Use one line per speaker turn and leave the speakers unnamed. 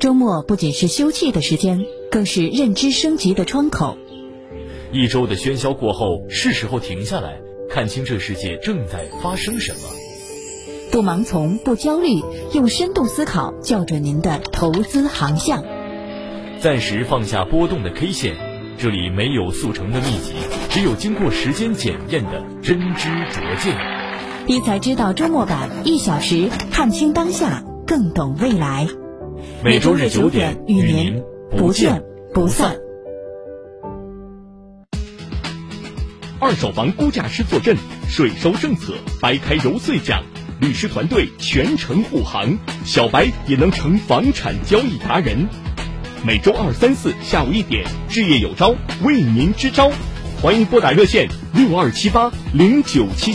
周末不仅是休憩的时间，更是认知升级的窗口。
一周的喧嚣过后，是时候停下来，看清这世界正在发生什么。
不盲从，不焦虑，用深度思考校准您的投资航向。
暂时放下波动的 K 线，这里没有速成的秘籍，只有经过时间检验的真知灼见。
理财知道周末版，1小时看清当下，更懂未来。
每周日9点与您不见不散。
二手房估价师坐镇，税收政策掰开揉碎讲，律师团队全程护航，小白也能成房产交易达人。每周2、3、4下午1点，置业有招为您支招，欢迎拨打热线62780977。